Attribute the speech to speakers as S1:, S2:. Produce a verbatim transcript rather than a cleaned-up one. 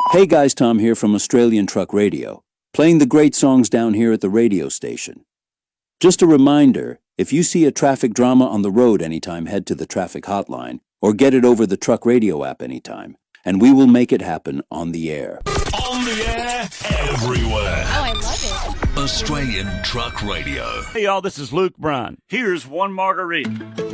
S1: Hey guys, Tom here from Australian Truck Radio, playing the great songs down here at the radio station. Just a reminder, if you see a traffic drama on the road anytime, head to the traffic hotline or get it over the Truck Radio app anytime, and we will make it happen on the air.
S2: On the air, everywhere.
S3: Oh, I love it.
S2: Australian Truck Radio.
S4: Hey, y'all, this is Luke Bryan.
S5: Here's one margarita.